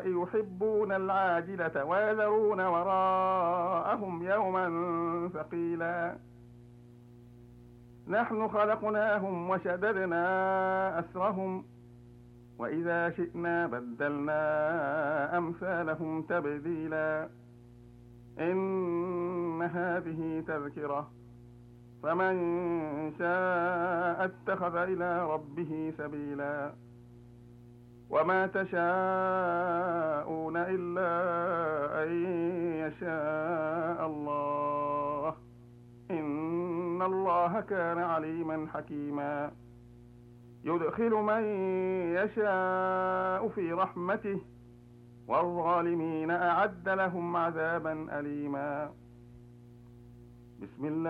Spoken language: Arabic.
يحبون العاجلة ويذرون وراءهم يوما ثقيلا نحن خلقناهم وشددنا أسرهم وإذا شئنا بدلنا أمثالهم تبديلا إن هذه تذكرة فمن شاء اتخذ إلى ربه سبيلا وما تشاءون إلا أن يشاء الله إن الله كان عليما حكيما يدخل من يشاء في رحمته والظالمين أعد لهم عذابا أليما بسم الله